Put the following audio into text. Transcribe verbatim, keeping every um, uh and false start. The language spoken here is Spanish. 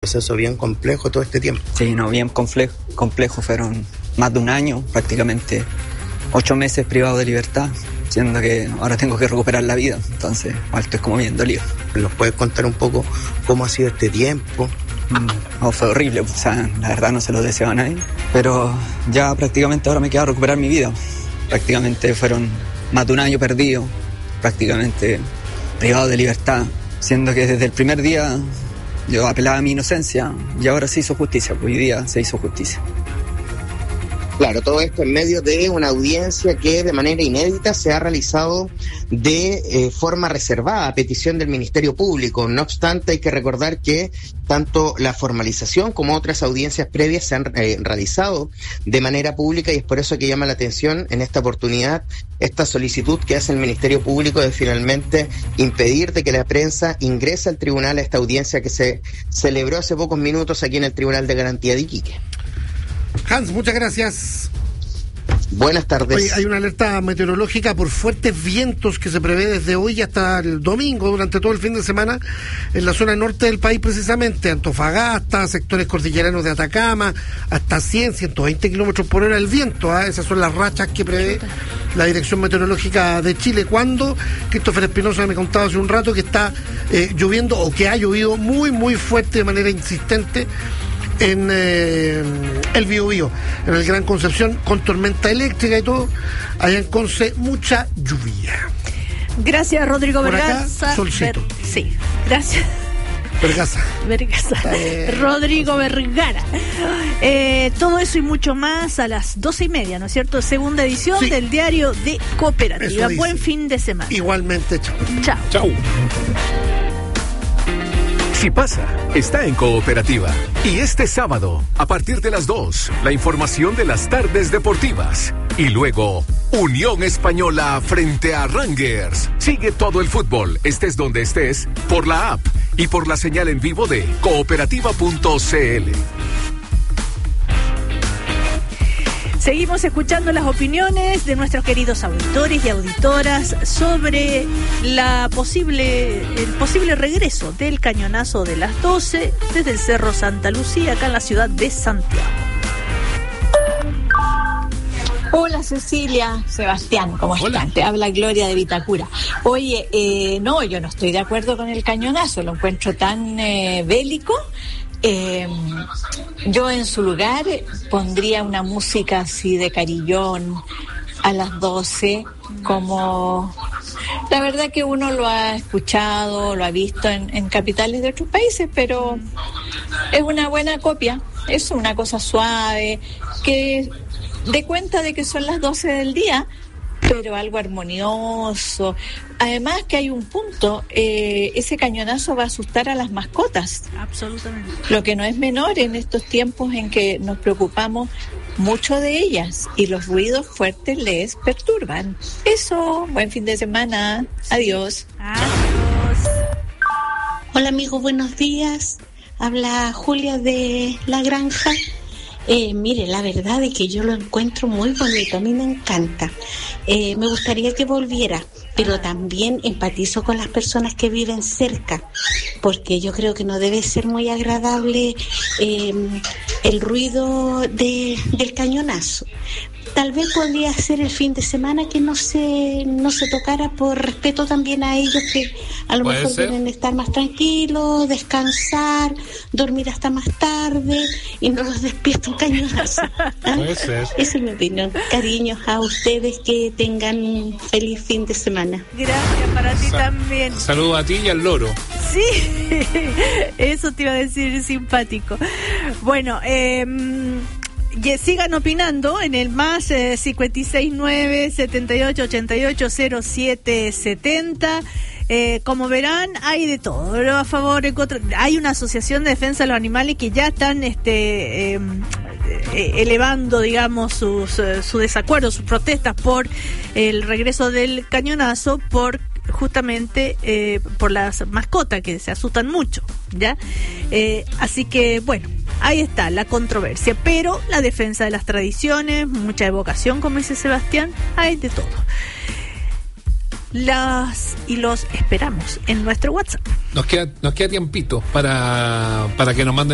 Proceso bien complejo todo este tiempo. Sí, no, bien complejo, complejo. Fueron más de un año, prácticamente ocho meses privado de libertad, siendo que ahora tengo que recuperar la vida. Entonces, bueno, estoy como bien dolido. ¿Nos puedes contar un poco cómo ha sido este tiempo? Mm, no, fue horrible, o sea, la verdad no se lo deseo a nadie. Pero ya prácticamente ahora me queda recuperar mi vida. Prácticamente fueron más de un año perdido, prácticamente privado de libertad, siendo que desde el primer día yo apelaba a mi inocencia y ahora se hizo justicia, pues hoy día se hizo justicia. Claro, todo esto en medio de una audiencia que de manera inédita se ha realizado de eh, forma reservada a petición del Ministerio Público. No obstante, hay que recordar que tanto la formalización como otras audiencias previas se han eh, realizado de manera pública, y es por eso que llama la atención en esta oportunidad esta solicitud que hace el Ministerio Público de finalmente impedir de que la prensa ingrese al tribunal a esta audiencia que se celebró hace pocos minutos aquí en el Tribunal de Garantía de Iquique. Hans, muchas gracias. Buenas tardes. Hoy hay una alerta meteorológica por fuertes vientos que se prevé desde hoy hasta el domingo, durante todo el fin de semana, en la zona norte del país precisamente, Antofagasta, sectores cordilleranos de Atacama, hasta cien, ciento veinte kilómetros por hora el viento, ¿eh? Esas son las rachas que prevé la Dirección Meteorológica de Chile. Cuando Christopher Espinosa me contaba hace un rato que está eh, lloviendo, o que ha llovido muy, muy fuerte de manera insistente en eh, el Biobío, en el Gran Concepción, con tormenta eléctrica y todo. Allá en Conce, mucha lluvia. Gracias, Rodrigo Por Vergaza. acá, solcito. Ver, sí, gracias. Vergaza. Vergaza. Eh, Rodrigo Vergara. Eh, todo eso y mucho más a las doce y media, ¿no es cierto? Segunda edición sí. del diario de Cooperativa. Buen fin de semana. Igualmente, chao. Chao. Chao. Si pasa, está en Cooperativa. Y este sábado, a partir de las dos, la información de las tardes deportivas. Y luego, Unión Española frente a Rangers. Sigue todo el fútbol, estés donde estés, por la app y por la señal en vivo de cooperativa punto c l. Seguimos escuchando las opiniones de nuestros queridos auditores y auditoras sobre la posible, el posible regreso del cañonazo de las doce desde el Cerro Santa Lucía, acá en la ciudad de Santiago. Hola Cecilia, Sebastián, ¿cómo están? Hola. Te habla Gloria de Vitacura. Oye, eh, no, yo no estoy de acuerdo con el cañonazo, lo encuentro tan eh, bélico. Eh, yo en su lugar pondría una música así de carillón a las doce, como la verdad que uno lo ha escuchado, lo ha visto en, en capitales de otros países, pero es una buena copia, es una cosa suave, que dé cuenta de que son las doce del día, pero algo armonioso. Además que hay un punto, eh, ese cañonazo va a asustar a las mascotas. Absolutamente. Lo que no es menor en estos tiempos en que nos preocupamos mucho de ellas y los ruidos fuertes les perturban. Eso, buen fin de semana. Adiós. Adiós. Hola amigos, buenos días. Habla Julia de La Granja. Eh, mire, la verdad es que yo lo encuentro muy bonito, a mí me encanta. Eh, me gustaría que volviera, pero también empatizo con las personas que viven cerca, porque yo creo que no debe ser muy agradable eh, el ruido de, del cañonazo. Tal vez podría ser el fin de semana que no se no se tocara, por respeto también a ellos, que a lo mejor quieren estar más tranquilos, descansar, dormir hasta más tarde y no los despierta un cañonazo. ¿Ah? Puede ser. Esa es mi opinión. Cariños a ustedes, que tengan un feliz fin de semana. Gracias para ti. Sa- también. Saludos a ti y al loro. Sí, eso te iba a decir, simpático. Bueno, eh... Y sigan opinando en el más eh, cinco seis nueve, siete ocho, ocho ocho, cero siete siete cero. Eh, como verán, hay de todo, pero a favor, en contra. Hay una asociación de defensa de los animales que ya están este, eh, eh, elevando, digamos, sus, eh, su desacuerdo, sus protestas por el regreso del cañonazo, por justamente eh, por las mascotas que se asustan mucho, ¿ya? Eh, así que, bueno, ahí está la controversia, pero la defensa de las tradiciones, mucha evocación, como dice Sebastián, hay de todo. Las y los esperamos en nuestro WhatsApp. Nos queda, nos queda tiempito para, para que nos manden